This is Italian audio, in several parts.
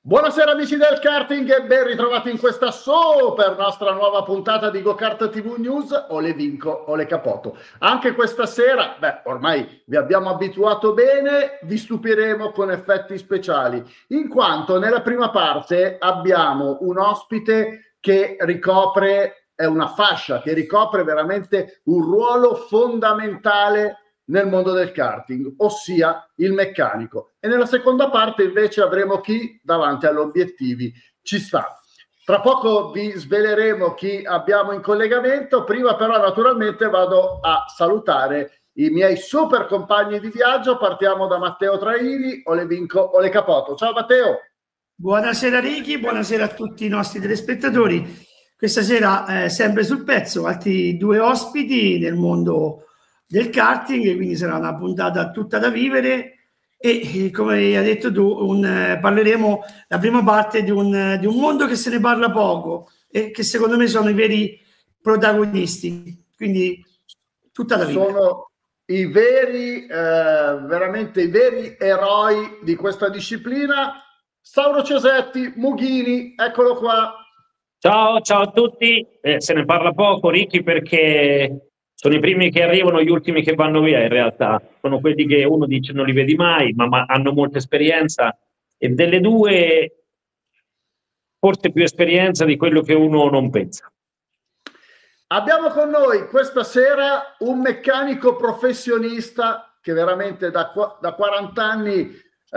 Buonasera amici del karting e ben ritrovati in questa super nostra nuova puntata di GoKart TV News. O le vinco o le capoto. Anche questa sera, ormai vi abbiamo abituato bene, vi stupiremo con effetti speciali, in quanto nella prima parte abbiamo un ospite che è una fascia che ricopre veramente un ruolo fondamentale nel mondo del karting, ossia il meccanico. E nella seconda parte invece avremo chi davanti agli obiettivi ci sta. Tra poco vi sveleremo chi abbiamo in collegamento. Prima però naturalmente vado a salutare i miei super compagni di viaggio. Partiamo da Matteo Traini, o le vinco o le capoto. Ciao Matteo. Buonasera Ricky, buonasera a tutti i nostri telespettatori. Questa sera sempre sul pezzo, altri due ospiti nel mondo del karting, quindi sarà una puntata tutta da vivere e come hai detto tu parleremo la prima parte di un mondo che se ne parla poco e che secondo me sono i veri protagonisti, quindi tutta da vivere. Sono i veri, veramente i veri eroi di questa disciplina. Sauro Cesetti, Mughini, eccolo qua. Ciao a tutti, se ne parla poco Ricky perché sono i primi che arrivano, gli ultimi che vanno via in realtà, sono quelli che uno dice non li vedi mai, ma hanno molta esperienza e delle due forse più esperienza di quello che uno non pensa. Abbiamo con noi questa sera un meccanico professionista che veramente da 40 anni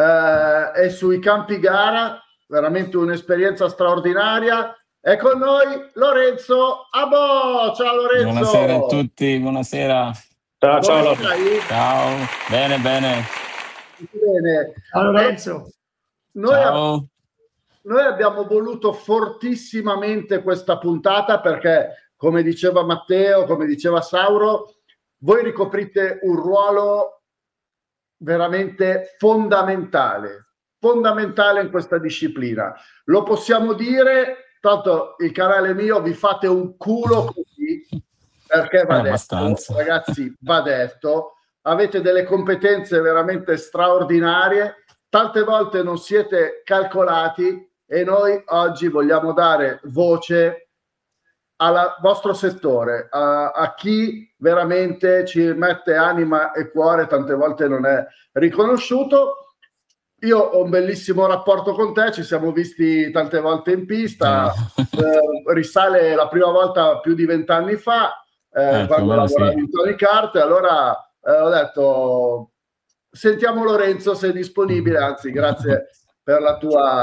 è sui campi gara, veramente un'esperienza straordinaria. È con noi Lorenzo Abo. Ciao Lorenzo. Buonasera a tutti, buonasera. Ciao Lorenzo. Ciao, bene. Bene. Ciao Lorenzo. Ciao. Noi abbiamo voluto fortissimamente questa puntata perché, come diceva Matteo, come diceva Sauro, voi ricoprite un ruolo veramente fondamentale in questa disciplina. Lo possiamo dire. Tanto il canale mio vi fate un culo così perché va detto, ragazzi, va detto, avete delle competenze veramente straordinarie, tante volte non siete calcolati e noi oggi vogliamo dare voce al vostro settore, a chi veramente ci mette anima e cuore, tante volte non è riconosciuto. Io ho un bellissimo rapporto con te, ci siamo visti tante volte in pista, risale la prima volta più di 20 anni fa, quando lavoravi in Tony Kart, allora ho detto sentiamo Lorenzo se è disponibile, anzi grazie per la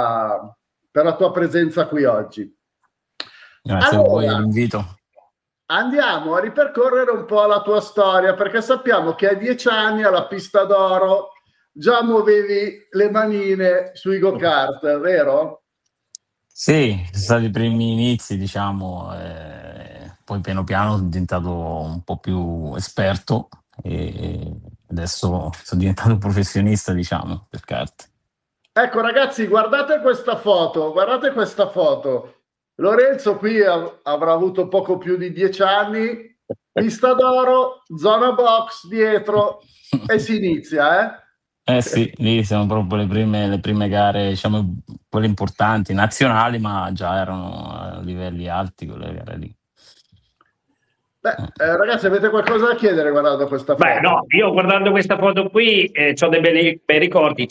tua presenza qui oggi. Grazie allora, a voi dell'invito. Andiamo a ripercorrere un po' la tua storia, perché sappiamo che a 10 anni alla pista d'oro già muovevi le manine sui go-kart, vero? Sì, sono stati i primi inizi, diciamo, poi piano piano sono diventato un po' più esperto e adesso sono diventato professionista, diciamo, del kart. Ecco ragazzi, guardate questa foto. Lorenzo qui avrà avuto poco più di 10 anni, pista d'oro, zona box dietro e si inizia, Sì, lì sono proprio le prime gare, diciamo, quelle importanti, nazionali, ma già erano a livelli alti quelle gare lì. Ragazzi, avete qualcosa da chiedere guardando questa foto? No, io guardando questa foto qui ho dei bei ricordi.